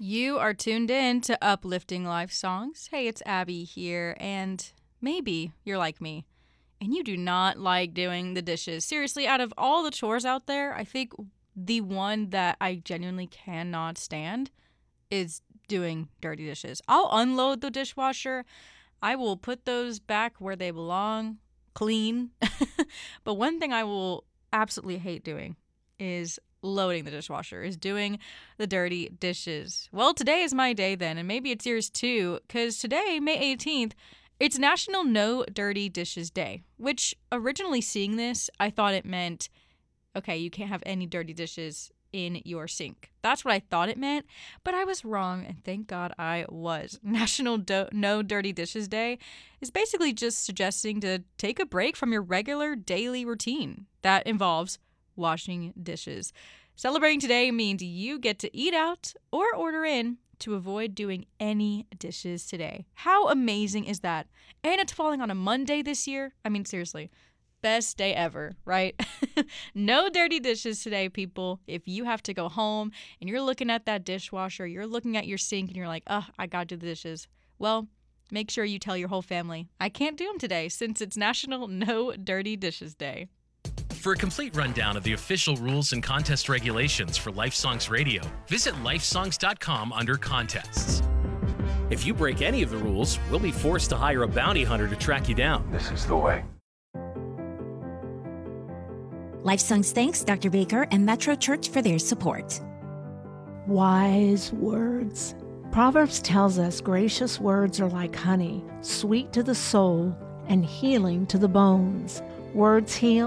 You are tuned in to Uplifting Life Songs. Hey, it's Abby here, and maybe you're like me, and you do not like doing the dishes. Seriously, out of all the chores out there, I think the one that I genuinely cannot stand is doing dirty dishes. I'll unload the dishwasher, I will put those back where they belong, clean. But one thing I will absolutely hate doing is loading the dishwasher, is doing the dirty dishes. Well, today is my day then, and maybe it's yours too, because today, May 18th, it's National No Dirty Dishes Day, which originally seeing this, I thought it meant, okay, you can't have any dirty dishes in your sink. That's what I thought it meant, but I was wrong, and thank God I was. National No Dirty Dishes Day is basically just suggesting to take a break from your regular daily routine that involves washing dishes. Celebrating today means you get to eat out or order in to avoid doing any dishes today. How amazing is that? And it's falling on a Monday this year. I mean, seriously, best day ever, right? No dirty dishes today, people. If you have to go home and you're looking at that dishwasher, you're looking at your sink and you're like, oh, I gotta do the dishes. Well, make sure you tell your whole family, I can't do them today since it's National No Dirty Dishes Day. For a complete rundown of the official rules and contest regulations for Lifesongs Radio, visit lifesongs.com under contests. If you break any of the rules, we'll be forced to hire a bounty hunter to track you down. This is the way. Lifesongs thanks Dr. Baker and Metro Church for their support. Wise words. Proverbs tells us gracious words are like honey, sweet to the soul and healing to the bones. Words heal.